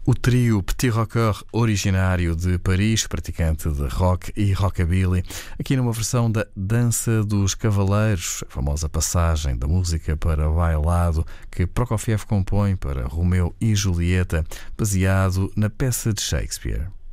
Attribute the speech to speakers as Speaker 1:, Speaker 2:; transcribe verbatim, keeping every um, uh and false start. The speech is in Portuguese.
Speaker 1: O trio Petit Rocker, originário de Paris, praticante de rock e rockabilly, aqui numa versão da Dança dos Cavaleiros, a famosa passagem da música para bailado que Prokofiev compõe para Romeu e Julieta, baseado na peça de Shakespeare.